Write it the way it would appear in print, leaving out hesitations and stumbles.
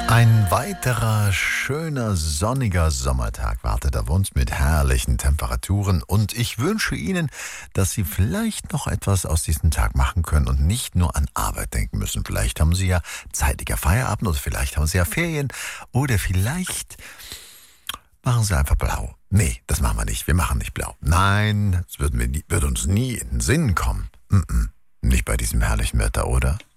Ein weiterer schöner sonniger Sommertag wartet auf uns mit herrlichen Temperaturen und ich wünsche Ihnen, dass Sie vielleicht noch etwas aus diesem Tag machen können und nicht nur an Arbeit denken müssen. Vielleicht haben Sie ja zeitiger Feierabend oder vielleicht haben Sie ja Ferien oder vielleicht machen Sie einfach blau. Nee, das machen wir nicht. Wir machen nicht blau. Nein, das würde uns nie in den Sinn kommen. Nicht bei diesem herrlichen Wetter, oder?